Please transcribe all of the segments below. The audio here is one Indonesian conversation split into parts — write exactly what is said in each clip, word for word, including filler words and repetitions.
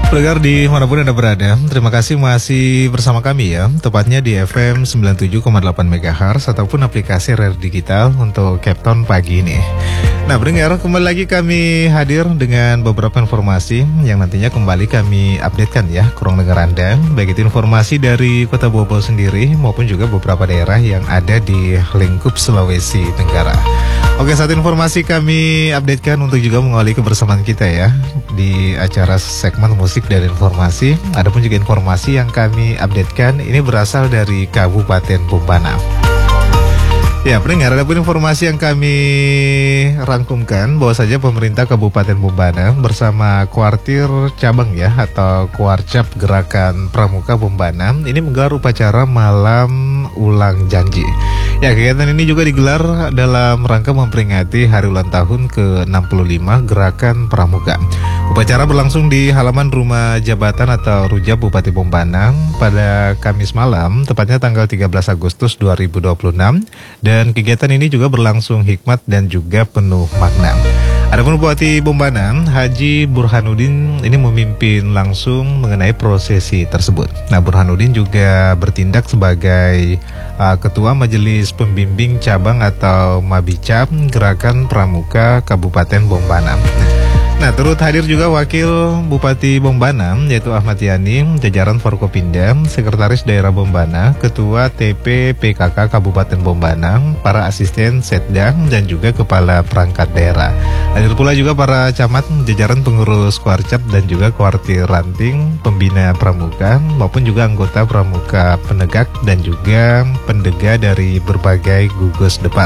Pendengar di manapun Anda berada, terima kasih masih bersama kami ya, tepatnya di F M sembilan puluh tujuh koma delapan megahertz ataupun aplikasi Rare Digital untuk Capton pagi ini. Nah, pendengar, kembali lagi kami hadir dengan beberapa informasi yang nantinya kembali kami updatekan ya ke ruang dengar Anda, baik itu informasi dari Kota Bobol sendiri maupun juga beberapa daerah yang ada di lingkup Sulawesi Tenggara. Oke, saat informasi kami updatekan untuk juga mengawali kebersamaan kita ya di acara segmen musik dan informasi. Adapun juga informasi yang kami updatekan ini berasal dari Kabupaten Bombana. Ya, pendengar, adapun informasi yang kami rangkumkan bahwa saja pemerintah Kabupaten Bombana bersama Kuartir Cabang ya atau Kuarcap Gerakan Pramuka Bombana ini menggelar upacara malam ulang janji. Ya, kegiatan ini juga digelar dalam rangka memperingati hari ulang tahun ke enam puluh lima Gerakan Pramuka. Upacara berlangsung di halaman rumah jabatan atau Rujab Bupati Bombana pada Kamis malam, tepatnya tanggal tiga belas Agustus dua ribu dua puluh enam, dan kegiatan ini juga berlangsung hikmat dan juga penuh makna. Adapun Bupati Bombana, Haji Burhanuddin ini memimpin langsung mengenai prosesi tersebut. Nah, Burhanuddin juga bertindak sebagai uh, Ketua Majelis Pembimbing Cabang atau Mabicab Gerakan Pramuka Kabupaten Bombana. Nah, turut hadir juga Wakil Bupati Bombana yaitu Ahmad Yani, jajaran Forkopimda, Sekretaris Daerah Bombana, Ketua T P P K K Kabupaten Bombana, para asisten Setda dan juga kepala perangkat daerah. Hadir pula juga para camat, jajaran pengurus Kuarcap dan juga Kuartir Ranting, pembina Pramuka maupun juga anggota Pramuka penegak dan juga pendega dari berbagai gugus depan.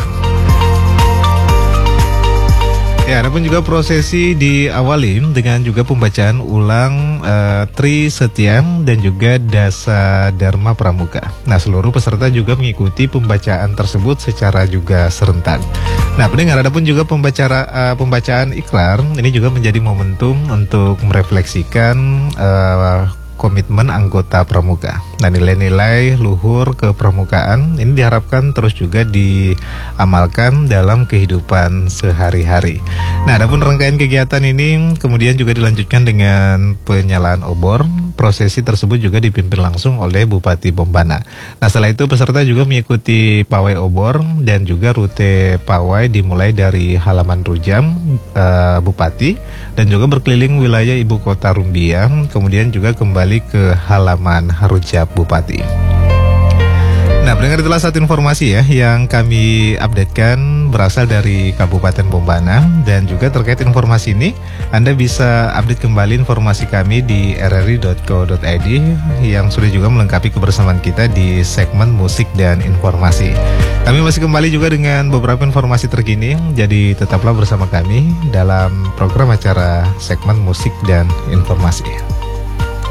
Ya, adapun juga prosesi diawali dengan juga pembacaan ulang uh, Tri Setiam dan juga Dasa Dharma Pramuka. Nah, seluruh peserta juga mengikuti pembacaan tersebut secara juga serentak. Nah, pendengar, adapun juga pembacara, uh, pembacaan ikrar ini juga menjadi momentum untuk merefleksikan uh, komitmen anggota pramuka. Nah, nilai-nilai luhur kepramukaan ini diharapkan terus juga diamalkan dalam kehidupan sehari-hari. Nah, adapun rangkaian kegiatan ini kemudian juga dilanjutkan dengan penyalaan obor. Prosesi tersebut juga dipimpin langsung oleh Bupati Bombana. Nah, setelah itu peserta juga mengikuti pawai obor dan juga rute pawai dimulai dari halaman Rujam uh, Bupati dan juga berkeliling wilayah ibu kota Rumbia, kemudian juga kembali ke halaman Rujab Bupati. Nah, pendengar, itulah satu informasi ya yang kami updatekan berasal dari Kabupaten Bombana, dan juga terkait informasi ini Anda bisa update kembali informasi kami di r r i dot co dot i d yang sudah juga melengkapi kebersamaan kita di segmen musik dan informasi. Kami masih kembali juga dengan beberapa informasi terkini, jadi tetaplah bersama kami dalam program acara segmen musik dan informasi.